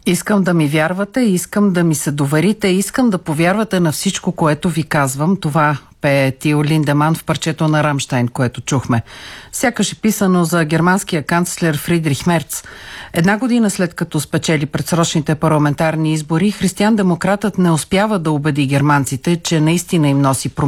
Искам да ми вярвате, искам да ми се доверите, искам да повярвате на всичко, което ви казвам. Това пее Тио Линдеман в парчето на Рамщайн, което чухме. Сякаш е писано за германския канцлер Фридрих Мерц. Една година след като спечели предсрочните парламентарни избори, християн-демократът не успява да убеди германците, че наистина им носи промяна